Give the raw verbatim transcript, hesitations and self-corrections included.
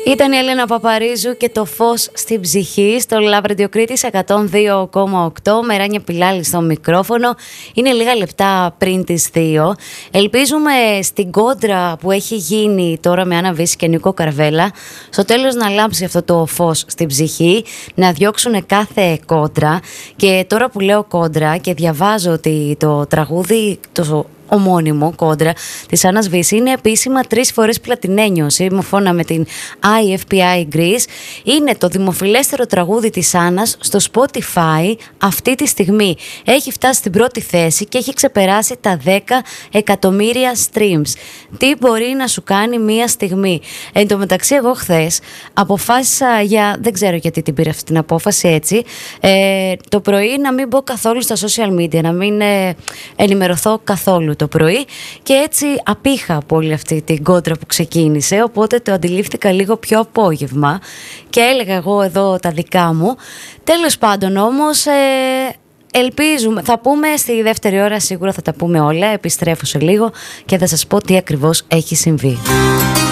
Ήταν η Έλενα Παπαρίζου και το φως στην ψυχή στο Love Radio Κρήτης εκατόν δύο κόμμα οκτώ. Μεράνια Πιλάλη στο μικρόφωνο. Είναι λίγα λεπτά πριν τις δύο. Ελπίζουμε στην κόντρα που έχει γίνει τώρα με Άννα Βύση και Νίκο Καρβέλα στο τέλος να λάμψει αυτό το φως στην ψυχή, να διώξουν κάθε κόντρα. Και τώρα που λέω κόντρα και διαβάζω ότι το τραγούδι, το ομώνυμο κόντρα της Άννας Βύση είναι επίσημα τρεις φορές πλατινένιο σύμφωνα με την άι εφ πι άι Greece. Είναι το δημοφιλέστερο τραγούδι της Άννας στο Spotify αυτή τη στιγμή. Έχει φτάσει στην πρώτη θέση και έχει ξεπεράσει τα δέκα εκατομμύρια streams. Τι μπορεί να σου κάνει μία στιγμή? Εν τω μεταξύ, εγώ χθες αποφάσισα, για δεν ξέρω γιατί την πήρα αυτή την απόφαση έτσι, ε, το πρωί να μην μπω καθόλου στα social media, να μην ε, ενημερωθώ καθόλου το πρωί, και έτσι απήχα από όλη αυτή την κόντρα που ξεκίνησε, οπότε το αντιλήφθηκα λίγο πιο απόγευμα και έλεγα εγώ εδώ τα δικά μου. Τέλος πάντων όμως, ε, ελπίζουμε, θα πούμε στη δεύτερη ώρα, σίγουρα θα τα πούμε όλα, επιστρέφω σε λίγο και θα σας πω τι ακριβώς έχει συμβεί.